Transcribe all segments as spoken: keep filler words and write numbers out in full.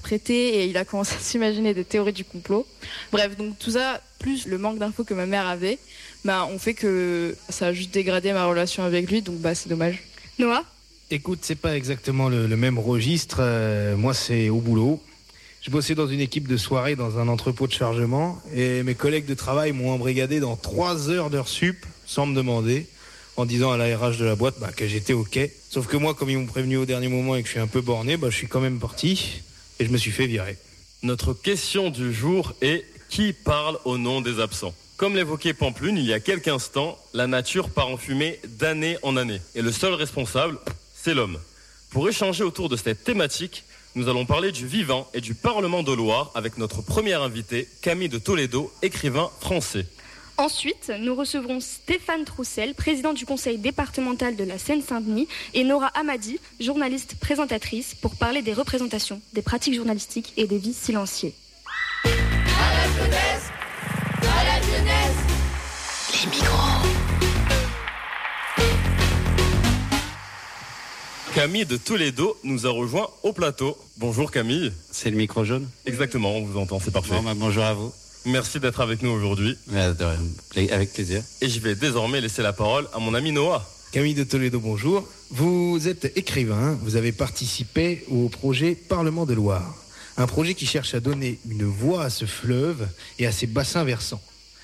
prêter et il a commencé à s'imaginer des théories du complot. Bref, donc tout ça, plus le manque d'infos que ma mère avait, bah, on fait que ça a juste dégradé ma relation avec lui, donc bah, c'est dommage. Noah ? Écoute, c'est pas exactement le, le même registre. Euh, moi, c'est au boulot. Je bossais dans une équipe de soirée dans un entrepôt de chargement et mes collègues de travail m'ont embrigadé dans trois heures d'heures sup sans me demander, en disant à la R H de la boîte bah, que j'étais OK. Sauf que moi, comme ils m'ont prévenu au dernier moment et que je suis un peu borné, bah, je suis quand même parti et je me suis fait virer. Notre question du jour est « Qui parle au nom des absents ?» Comme l'évoquait Pamplune il y a quelques instants, la nature part en fumée d'année en année. Et le seul responsable, c'est l'homme. Pour échanger autour de cette thématique, nous allons parler du vivant et du Parlement de Loire avec notre première invitée, Camille de Toledo, écrivain français. Ensuite, nous recevrons Stéphane Troussel, président du conseil départemental de la Seine-Saint-Denis, et Nora Hamadi, journaliste présentatrice, pour parler des représentations, des pratiques journalistiques et des vies silenciées. À la jeunesse, à la jeunesse, les micros. Camille de Toledo nous a rejoint au plateau. Bonjour Camille. C'est le micro jaune ? Exactement, on vous entend, c'est parfait. Bon, bah, bonjour à vous. Merci d'être avec nous aujourd'hui. Avec plaisir. Et je vais désormais laisser la parole à mon ami Noah. Camille de Toledo, bonjour. Vous êtes écrivain, vous avez participé au projet Parlement de Loire. Un projet qui cherche à donner une voix à ce fleuve et à ses bassins versants.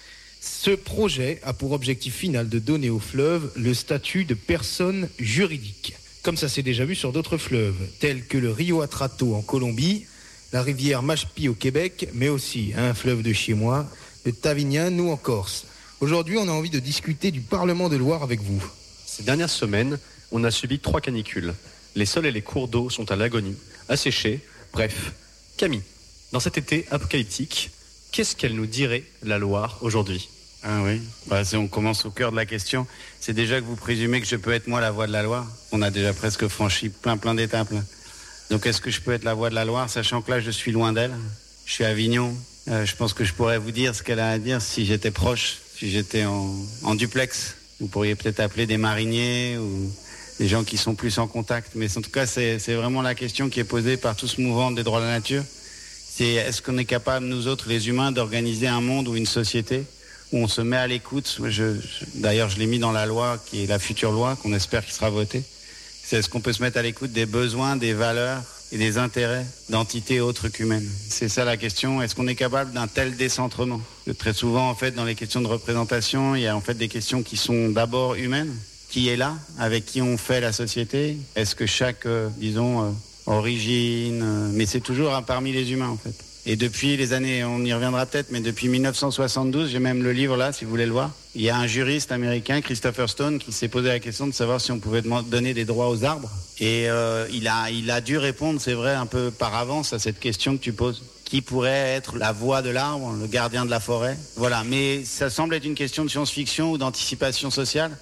Ce projet a pour objectif final de donner au fleuve le statut de personne juridique. Comme ça s'est déjà vu sur d'autres fleuves, tels que le Rio Atrato en Colombie, la rivière Mashpee au Québec, mais aussi un fleuve de chez moi, le Tasignan ou en Corse. Aujourd'hui, on a envie de discuter du Parlement de Loire avec vous. Ces dernières semaines, on a subi trois canicules. Les sols et les cours d'eau sont à l'agonie, asséchés. Bref, Camille, dans cet été apocalyptique, qu'est-ce qu'elle nous dirait, la Loire, aujourd'hui ? Ah oui, bah, si on commence au cœur de la question, c'est déjà que vous présumez que je peux être moi la voix de la Loire. On a déjà presque franchi plein plein d'étapes là. Donc est-ce que je peux être la voix de la Loire, sachant que là je suis loin d'elle ? Je suis à Avignon, euh, je pense que je pourrais vous dire ce qu'elle a à dire si j'étais proche, si j'étais en, en duplex. Vous pourriez peut-être appeler des mariniers ou des gens qui sont plus en contact. Mais en tout cas, c'est, c'est vraiment la question qui est posée par tout ce mouvement des droits de la nature. C'est est-ce qu'on est capable, nous autres, les humains, d'organiser un monde ou une société où on se met à l'écoute. Je, je, d'ailleurs, je l'ai mis dans la loi, qui est la future loi, qu'on espère qui sera votée. C'est est-ce qu'on peut se mettre à l'écoute des besoins, des valeurs et des intérêts d'entités autres qu'humaines. C'est ça la question. Est-ce qu'on est capable d'un tel décentrement ? Très souvent, en fait, dans les questions de représentation, il y a en fait des questions qui sont d'abord humaines. Qui est là ? Avec qui on fait la société ? Est-ce que chaque, euh, disons, euh, origine... Euh, mais c'est toujours hein, parmi les humains, en fait. Et depuis les années, on y reviendra peut-être, mais depuis dix-neuf cent soixante-douze, j'ai même le livre là, si vous voulez le voir. Il y a un juriste américain, Christopher Stone, qui s'est posé la question de savoir si on pouvait donner des droits aux arbres. Et euh, il a, il a dû répondre, c'est vrai, un peu par avance à cette question que tu poses. Qui pourrait être la voix de l'arbre, le gardien de la forêt ? Voilà, mais ça semble être une question de science-fiction ou d'anticipation sociale.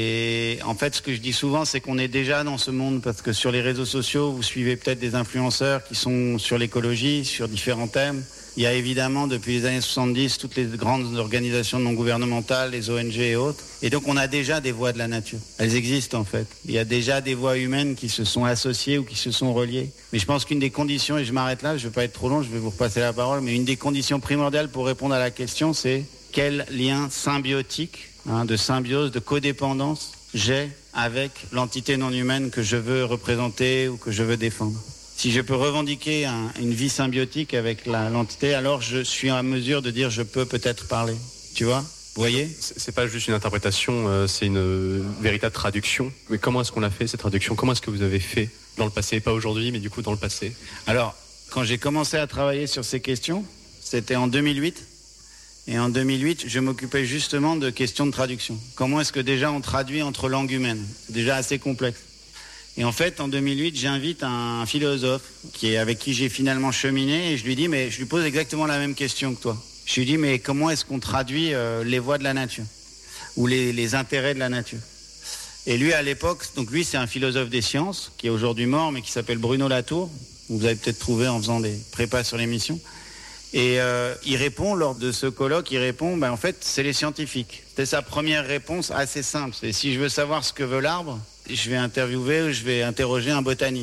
Et en fait, ce que je dis souvent, c'est qu'on est déjà dans ce monde, parce que sur les réseaux sociaux, vous suivez peut-être des influenceurs qui sont sur l'écologie, sur différents thèmes. Il y a évidemment, depuis les années soixante-dix, toutes les grandes organisations non gouvernementales, les O N G et autres. Et donc, on a déjà des voix de la nature. Elles existent, en fait. Il y a déjà des voix humaines qui se sont associées ou qui se sont reliées. Mais je pense qu'une des conditions, et je m'arrête là, je ne veux pas être trop long, je vais vous repasser la parole, mais une des conditions primordiales pour répondre à la question, c'est quel lien symbiotique, hein, de symbiose, de codépendance j'ai avec l'entité non humaine que je veux représenter ou que je veux défendre. Si je peux revendiquer un, une vie symbiotique avec la, l'entité, alors je suis en mesure de dire je peux peut-être parler. Tu vois ? Vous voyez ? c'est, c'est pas juste une interprétation, euh, c'est une euh, véritable traduction. Mais comment est-ce qu'on l'a fait, cette traduction ? Comment est-ce que vous avez fait dans le passé ? Pas aujourd'hui, mais du coup dans le passé. Alors, quand j'ai commencé à travailler sur ces questions, c'était en deux mille huit. Et en deux mille huit, je m'occupais justement de questions de traduction. Comment est-ce que déjà on traduit entre langues humaines ? C'est déjà assez complexe. Et en fait, en deux mille huit, j'invite un philosophe qui est avec qui j'ai finalement cheminé et je lui dis, mais je lui pose exactement la même question que toi. Je lui dis, mais comment est-ce qu'on traduit euh, les voix de la nature ou les, les intérêts de la nature ? Et lui, à l'époque, donc lui, c'est un philosophe des sciences qui est aujourd'hui mort, mais qui s'appelle Bruno Latour. Vous avez peut-être trouvé en faisant des prépas sur l'émission. Et euh, il répond, lors de ce colloque, il répond, ben en fait, c'est les scientifiques. C'était sa première réponse assez simple. C'est si je veux savoir ce que veut l'arbre, je vais interviewer ou je vais interroger un botaniste.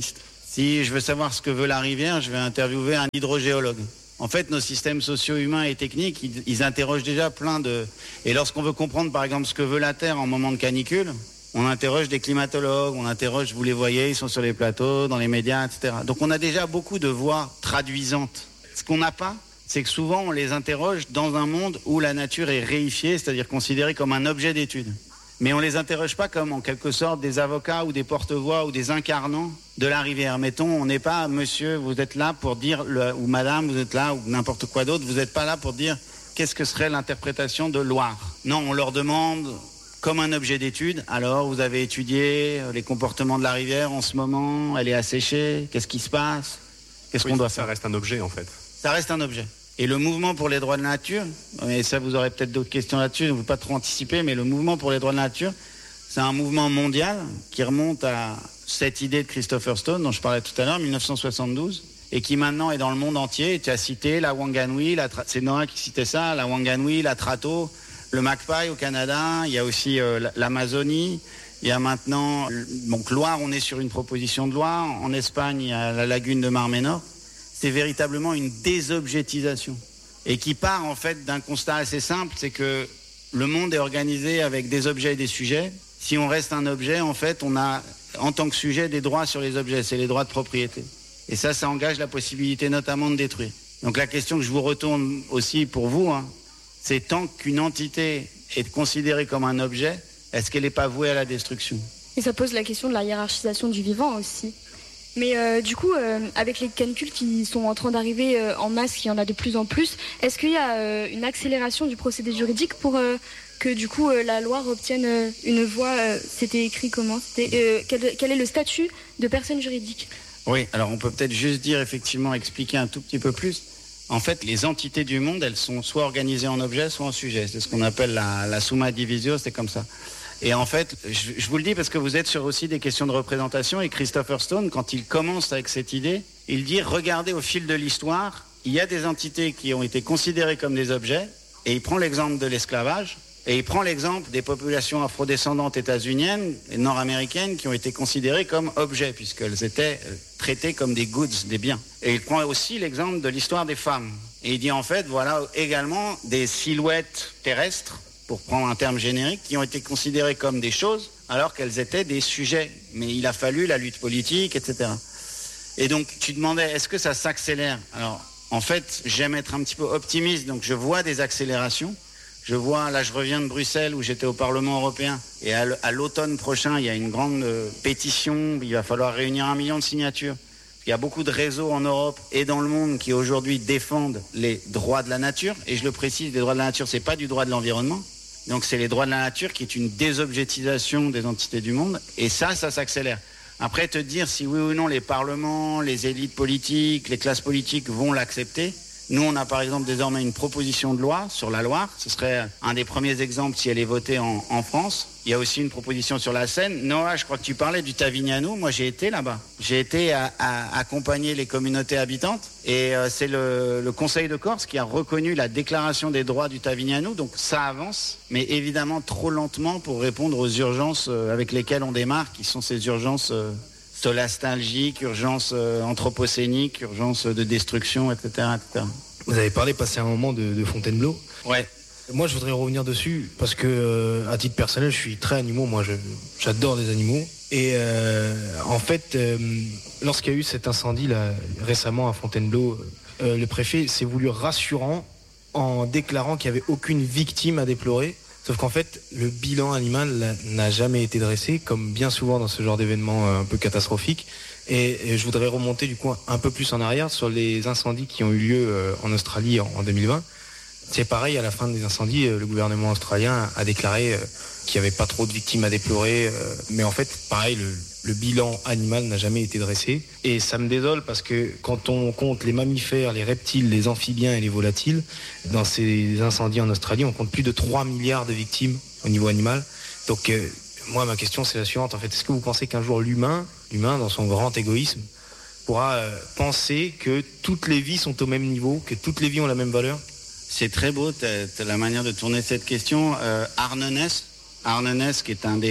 Si je veux savoir ce que veut la rivière, je vais interviewer un hydrogéologue. En fait, nos systèmes socio-humains et techniques, ils, ils interrogent déjà plein de... Et lorsqu'on veut comprendre, par exemple, ce que veut la Terre en moment de canicule, on interroge des climatologues, on interroge, vous les voyez, ils sont sur les plateaux, dans les médias, et cetera. Donc on a déjà beaucoup de voix traduisantes. Ce qu'on n'a pas, c'est que souvent on les interroge dans un monde où la nature est réifiée, c'est-à-dire considérée comme un objet d'étude. Mais on les interroge pas comme en quelque sorte des avocats ou des porte-voix ou des incarnants de la rivière. Mettons, on n'est pas monsieur, vous êtes là pour dire, le, ou madame, vous êtes là, ou n'importe quoi d'autre, vous n'êtes pas là pour dire qu'est-ce que serait l'interprétation de Loire. Non, on leur demande comme un objet d'étude. Alors, vous avez étudié les comportements de la rivière en ce moment, elle est asséchée, qu'est-ce qui se passe, qu'est-ce oui, qu'on doit ça faire. Ça reste un objet en fait. Ça reste un objet. Et le mouvement pour les droits de la nature, et ça vous aurez peut-être d'autres questions là-dessus, je ne veux pas trop anticiper, mais le mouvement pour les droits de la nature, c'est un mouvement mondial qui remonte à cette idée de Christopher Stone dont je parlais tout à l'heure, mille neuf cent soixante-douze, et qui maintenant est dans le monde entier. Tu as cité la Wanganui, la tra... c'est Noah qui citait ça, la Wanganui, la Trato, le Magpie au Canada, il y a aussi euh, l'Amazonie, il y a maintenant, donc Loire, on est sur une proposition de loi, en Espagne, il y a la lagune de Mar Menor. C'est véritablement une désobjetisation et qui part en fait d'un constat assez simple, c'est que le monde est organisé avec des objets et des sujets. Si on reste un objet, en fait, on a en tant que sujet des droits sur les objets, c'est les droits de propriété. Et ça, ça engage la possibilité notamment de détruire. Donc la question que je vous retourne aussi pour vous, hein, c'est tant qu'une entité est considérée comme un objet, est-ce qu'elle n'est pas vouée à la destruction ? Et ça pose la question de la hiérarchisation du vivant aussi. Mais euh, du coup, euh, avec les canicules qui sont en train d'arriver euh, en masse, il y en a de plus en plus, est-ce qu'il y a euh, une accélération du procédé juridique pour euh, que du coup euh, la Loire obtienne euh, une voie euh, C'était écrit comment C'était, euh, quel, quel est le statut de personne juridique ? Oui, alors on peut peut-être juste dire, effectivement, expliquer un tout petit peu plus. En fait, les entités du monde, elles sont soit organisées en objets, soit en sujets. C'est ce qu'on appelle la, la summa divisio, c'est comme ça. Et en fait, je, je vous le dis parce que vous êtes sur aussi des questions de représentation, et Christopher Stone, quand il commence avec cette idée, il dit, regardez au fil de l'histoire, il y a des entités qui ont été considérées comme des objets, et il prend l'exemple de l'esclavage, et il prend l'exemple des populations afrodescendantes états-uniennes et nord-américaines qui ont été considérées comme objets, puisqu'elles étaient traitées comme des goods, des biens. Et il prend aussi l'exemple de l'histoire des femmes. Et il dit en fait, voilà également des silhouettes terrestres, pour prendre un terme générique, qui ont été considérées comme des choses, alors qu'elles étaient des sujets. Mais il a fallu la lutte politique, et cetera. Et donc, tu demandais, est-ce que ça s'accélère ? Alors, en fait, j'aime être un petit peu optimiste, donc je vois des accélérations. Je vois, là, je reviens de Bruxelles, où j'étais au Parlement européen, et à l'automne prochain, il y a une grande euh, pétition, il va falloir réunir un million de signatures. Il y a beaucoup de réseaux en Europe et dans le monde qui aujourd'hui défendent les droits de la nature, et je le précise, les droits de la nature, c'est pas du droit de l'environnement. Donc c'est les droits de la nature qui est une désobjetisation des entités du monde. Et ça, ça s'accélère. Après, te dire si oui ou non les parlements, les élites politiques, les classes politiques vont l'accepter. Nous, on a par exemple désormais une proposition de loi sur la Loire. Ce serait un des premiers exemples si elle est votée en, en France. Il y a aussi une proposition sur la Seine. Noah, je crois que tu parlais du Tavignano. Moi, j'ai été là-bas. J'ai été à, à accompagner les communautés habitantes. Et euh, c'est le, le Conseil de Corse qui a reconnu la déclaration des droits du Tavignano. Donc ça avance, mais évidemment trop lentement pour répondre aux urgences euh, avec lesquelles on démarre, qui sont ces urgences euh, solastalgiques, urgences euh, anthropocéniques, urgences de destruction, et cetera, et cetera. Vous avez parlé, passer un moment de, de Fontainebleau. Ouais. Moi, je voudrais revenir dessus parce que, euh, à titre personnel, je suis très animaux. Moi, je, j'adore les animaux. Et euh, en fait, euh, lorsqu'il y a eu cet incendie là, récemment à Fontainebleau, euh, le préfet s'est voulu rassurant en déclarant qu'il n'y avait aucune victime à déplorer. Sauf qu'en fait, le bilan animal là, n'a jamais été dressé, comme bien souvent dans ce genre d'événements euh, un peu catastrophiques. Et, et je voudrais remonter du coup un peu plus en arrière sur les incendies qui ont eu lieu euh, en Australie en, en deux mille vingt. C'est pareil, à la fin des incendies, euh, le gouvernement australien a déclaré euh, qu'il n'y avait pas trop de victimes à déplorer. Euh, mais en fait, pareil, le, le bilan animal n'a jamais été dressé. Et ça me désole parce que quand on compte les mammifères, les reptiles, les amphibiens et les volatiles, dans ces incendies en Australie, on compte plus de trois milliards de victimes au niveau animal. Donc euh, moi, ma question, c'est la suivante. En fait, est-ce que vous pensez qu'un jour l'humain, l'humain dans son grand égoïsme, pourra euh, penser que toutes les vies sont au même niveau, que toutes les vies ont la même valeur ? C'est très beau, t'as, t'as la manière de tourner cette question. Euh, Arne Ness, Arne Ness, qui est un des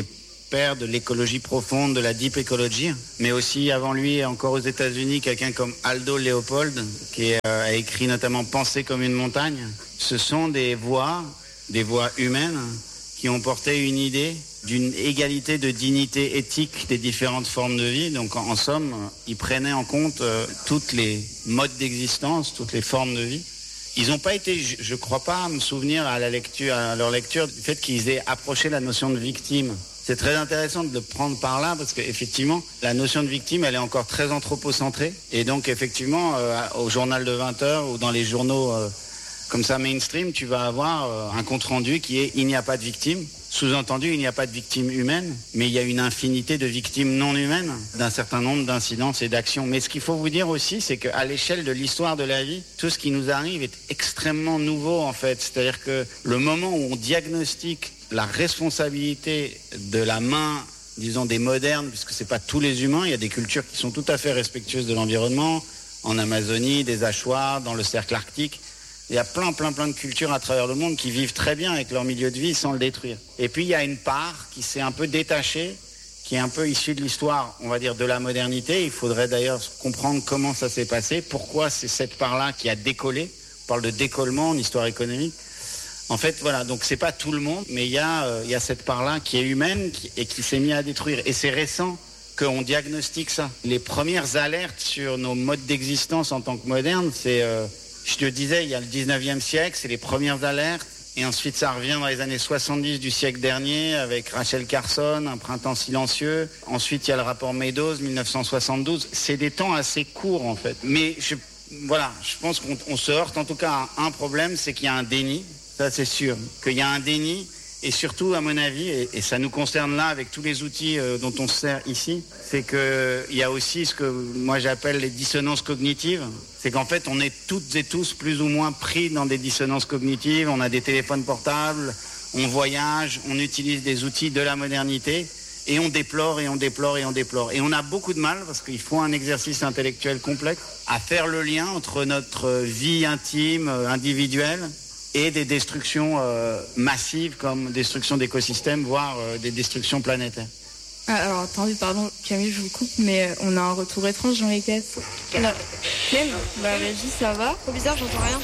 père de l'écologie profonde, de la deep ecology, mais aussi avant lui, encore aux États-Unis, quelqu'un comme Aldo Leopold, qui euh, a écrit notamment Penser comme une montagne. Ce sont des voix, des voix humaines, qui ont porté une idée d'une égalité de dignité éthique des différentes formes de vie. Donc en, en somme, ils prenaient en compte euh, toutes les modes d'existence, toutes les formes de vie. Ils n'ont pas été, je ne crois pas me souvenir à, la lecture, à leur lecture du fait qu'ils aient approché la notion de victime. C'est très intéressant de le prendre par là parce qu'effectivement, la notion de victime, elle est encore très anthropocentrée. Et donc effectivement, euh, au journal de vingt heures ou dans les journaux euh, comme ça mainstream, tu vas avoir euh, un compte-rendu qui est « il n'y a pas de victime ». Sous-entendu, il n'y a pas de victime humaine, mais il y a une infinité de victimes non humaines d'un certain nombre d'incidences et d'actions. Mais ce qu'il faut vous dire aussi, c'est qu'à l'échelle de l'histoire de la vie, tout ce qui nous arrive est extrêmement nouveau en fait. C'est-à-dire que le moment où on diagnostique la responsabilité de la main, disons, des modernes, puisque c'est pas tous les humains, il y a des cultures qui sont tout à fait respectueuses de l'environnement, en Amazonie, des hachoirs, dans le cercle arctique. Il y a plein, plein, plein de cultures à travers le monde qui vivent très bien avec leur milieu de vie sans le détruire. Et puis, il y a une part qui s'est un peu détachée, qui est un peu issue de l'histoire, on va dire, de la modernité. Il faudrait d'ailleurs comprendre comment ça s'est passé, pourquoi c'est cette part-là qui a décollé. On parle de décollement en histoire économique. En fait, voilà, donc c'est pas tout le monde, mais il y a, euh, il y a cette part-là qui est humaine qui, et qui s'est mise à détruire. Et c'est récent qu'on diagnostique ça. Les premières alertes sur nos modes d'existence en tant que modernes, c'est... Euh, Je te disais, il y a le dix-neuvième siècle, c'est les premières alertes. Et ensuite, ça revient dans les années soixante-dix du siècle dernier avec Rachel Carson, Un printemps silencieux. Ensuite, il y a le rapport Meadows, mille neuf cent soixante-douze. C'est des temps assez courts, en fait. Mais je, voilà, je pense qu'on on se heurte en tout cas à un problème, c'est qu'il y a un déni. Ça, c'est sûr. Qu'il y a un déni. Et surtout, à mon avis, et, et ça nous concerne là avec tous les outils euh, dont on se sert ici, c'est qu'il y a aussi ce que moi j'appelle les dissonances cognitives. C'est qu'en fait, on est toutes et tous plus ou moins pris dans des dissonances cognitives. On a des téléphones portables, on voyage, on utilise des outils de la modernité et on déplore et on déplore et on déplore. Et on a beaucoup de mal, parce qu'il faut un exercice intellectuel complexe, à faire le lien entre notre vie intime, individuelle, et des destructions euh, massives comme destruction d'écosystèmes, voire euh, des destructions planétaires. Ah, alors attendez, pardon Camille, je vous coupe, mais euh, on a un retour étrange dans les caisses. La... Ken, la régie, ça va? Trop bizarre, j'entends rien.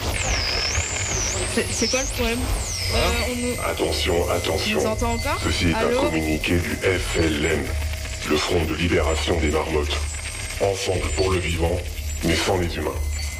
C'est, c'est quoi le problème? Hein euh, on nous... Attention, attention. On nous entend encore? Ceci est Allô? un communiqué du F L M, le Front de Libération des Marmottes. Ensemble pour le vivant, mais sans les humains.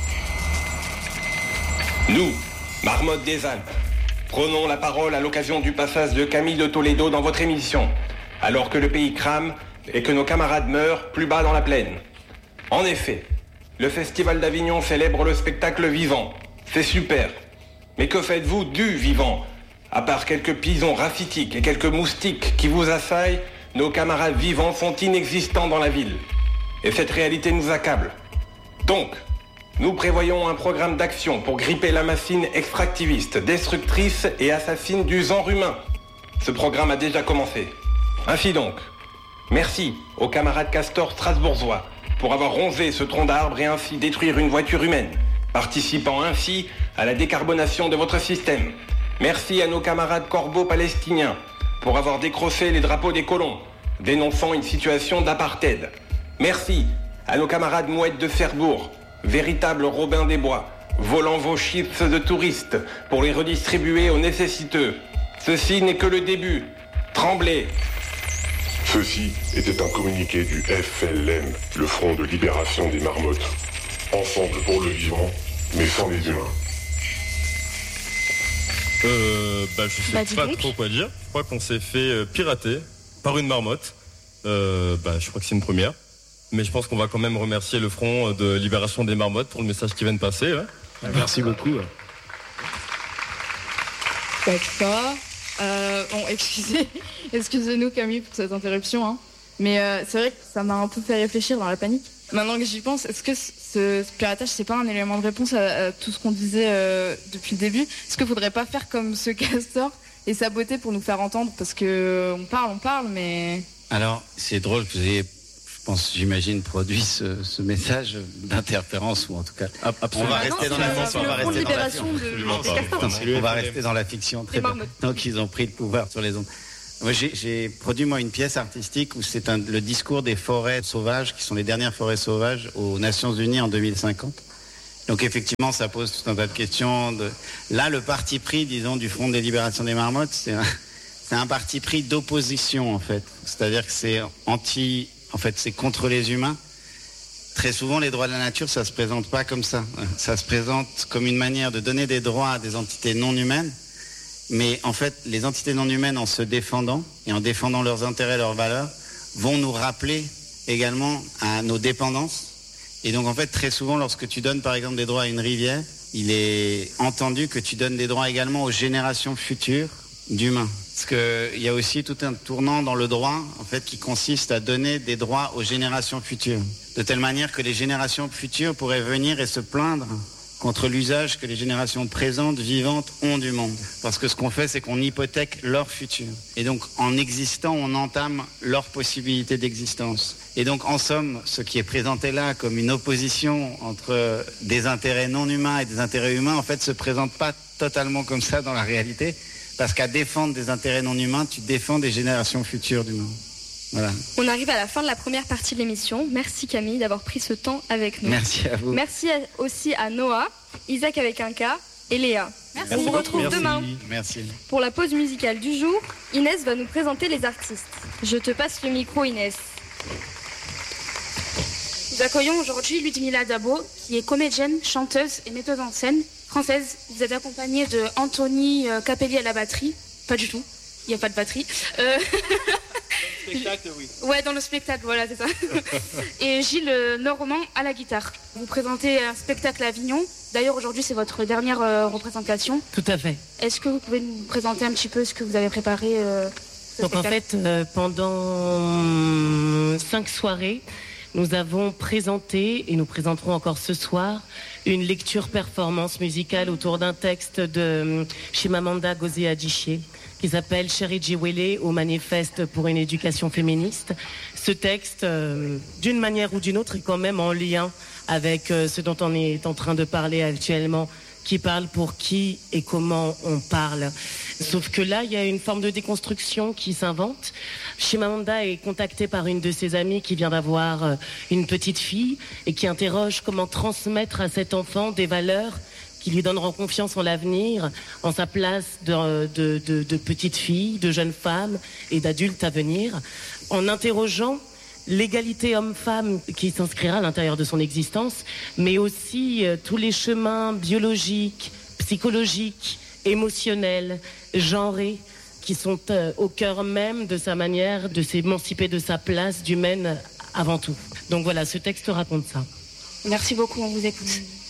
Nous, Marmottes des Alpes, prenons la parole à l'occasion du passage de Camille de Toledo dans votre émission, alors que le pays crame et que nos camarades meurent plus bas dans la plaine. En effet, le Festival d'Avignon célèbre le spectacle vivant. C'est super. Mais que faites-vous du vivant? À part quelques pisons rafitiques et quelques moustiques qui vous assaillent, nos camarades vivants sont inexistants dans la ville. Et cette réalité nous accable. Donc, nous prévoyons un programme d'action pour gripper la machine extractiviste, destructrice et assassine du genre humain. Ce programme a déjà commencé. Ainsi donc, merci aux camarades castors strasbourgeois pour avoir rongé ce tronc d'arbre et ainsi détruire une voiture humaine, participant ainsi à la décarbonation de votre système. Merci à nos camarades corbeaux palestiniens pour avoir décroché les drapeaux des colons, dénonçant une situation d'apartheid. Merci à nos camarades mouettes de Cherbourg, véritables Robin des Bois, volant vos chips de touristes pour les redistribuer aux nécessiteux. Ceci n'est que le début. Tremblez. Ceci était un communiqué du F L M, le Front de Libération des Marmottes. Ensemble pour le vivant, mais sans les humains. Euh, bah je sais Bah, dis pas donc. trop quoi dire. Je crois qu'on s'est fait euh, pirater par une marmotte. Euh, bah je crois que c'est une première. Mais je pense qu'on va quand même remercier le Front de Libération des Marmottes pour le message qui vient de passer. Ouais. Merci beaucoup. D'accord. Euh, bon, excusez, excusez-nous Camille pour cette interruption, hein. Mais euh, c'est vrai que ça m'a un peu fait réfléchir dans la panique. Maintenant que j'y pense, est-ce que ce, ce piratage, c'est pas un élément de réponse à, à tout ce qu'on disait euh, depuis le début? Est-ce qu'il faudrait pas faire comme ce castor et saboter pour nous faire entendre? Parce que euh, on parle, on parle, mais... Alors, c'est drôle que vous ayez, je pense, j'imagine, produit ce, ce message d'interférence, ou en tout cas, on va Ah non, rester dans c'est la le- fiction. On le va Front de rester dans la libération fiction. de- des castors. On va rester dans la fiction, très Des bien. marmottes. Donc, ils ont pris le pouvoir sur les ondes. Moi, j'ai, j'ai produit moi une pièce artistique où c'est un, le discours des forêts sauvages, qui sont les dernières forêts sauvages aux Nations Unies en deux mille cinquante. Donc effectivement, ça pose tout un tas de questions. De... Là, le parti pris, disons, du Front des libérations des marmottes, c'est un, c'est un parti pris d'opposition, en fait. C'est-à-dire que c'est anti, en fait, c'est contre les humains. Très souvent, les droits de la nature, ça se présente pas comme ça. Ça se présente comme une manière de donner des droits à des entités non humaines. Mais en fait, les entités non humaines, en se défendant et en défendant leurs intérêts, leurs valeurs, vont nous rappeler également à nos dépendances. Et donc en fait, très souvent, lorsque tu donnes par exemple des droits à une rivière, il est entendu que tu donnes des droits également aux générations futures d'humains. Parce qu'il y a aussi tout un tournant dans le droit, en fait, qui consiste à donner des droits aux générations futures. De telle manière que les générations futures pourraient venir et se plaindre contre l'usage que les générations présentes, vivantes, ont du monde. Parce que ce qu'on fait, c'est qu'on hypothèque leur futur. Et donc, en existant, on entame leur possibilité d'existence. Et donc, en somme, ce qui est présenté là comme une opposition entre des intérêts non humains et des intérêts humains, en fait, se présente pas totalement comme ça dans la réalité. Parce qu'à défendre des intérêts non humains, tu défends des générations futures d'humains. Voilà. On arrive à la fin de la première partie de l'émission. Merci Camille d'avoir pris ce temps avec nous. Merci à vous. Merci aussi à Noah, Isaac avec un K et Léa. Merci. On vous retrouve Merci. demain. Merci. Pour la pause musicale du jour, Inès va nous présenter les artistes. Je te passe le micro, Inès. Nous accueillons aujourd'hui Ludmila Dabo, qui est comédienne, chanteuse et metteuse en scène française. Vous êtes accompagnée de Anthony Capelli à la batterie. Pas du tout, il n'y a pas de batterie. Euh... Spectacle, oui. Ouais, dans le spectacle, voilà, c'est ça. Et Gilles Normand à la guitare. Vous présentez un spectacle à Avignon. D'ailleurs, aujourd'hui, c'est votre dernière euh, représentation. Tout à fait. Est-ce que vous pouvez nous présenter un petit peu ce que vous avez préparé euh, ce Donc spectacle ? en fait, euh, pendant cinq soirées, nous avons présenté, et nous présenterons encore ce soir, une lecture-performance musicale autour d'un texte de Chimamanda Ngozi Adichie, qui s'appelle Chéri Jiwele au manifeste pour une éducation féministe. Ce texte, euh, d'une manière ou d'une autre, est quand même en lien avec euh, ce dont on est en train de parler actuellement. Qui parle pour qui et comment on parle. Sauf que là, il y a une forme de déconstruction qui s'invente. Chimamanda est contactée par une de ses amies qui vient d'avoir euh, une petite fille et qui interroge comment transmettre à cet enfant des valeurs qui lui donneront confiance en l'avenir, en sa place de, de, de, de petite fille, de jeune femme et d'adulte à venir, en interrogeant l'égalité homme-femme qui s'inscrira à l'intérieur de son existence, mais aussi euh, tous les chemins biologiques, psychologiques, émotionnels, genrés, qui sont euh, au cœur même de sa manière de s'émanciper de sa place d'humaine avant tout. Donc voilà, ce texte raconte ça. Merci beaucoup, on vous écoute.